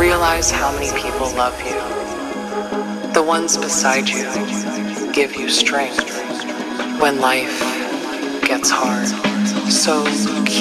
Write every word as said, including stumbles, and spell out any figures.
Realize how many people love you. The ones beside you give you strength when life gets hard. So